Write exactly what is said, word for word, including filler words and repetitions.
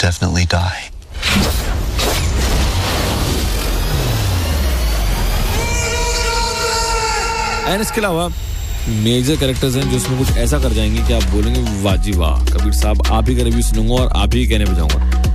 definitely die. And इसके अलावा major characters हैं जो इसमें कुछ ऐसा कर जाएंगे कि आप बोलेंगे वाह जी वाह, कबीर साहब आप ही का रिव्यू सुनूंगा और आप ही कहने पे जाऊंगा.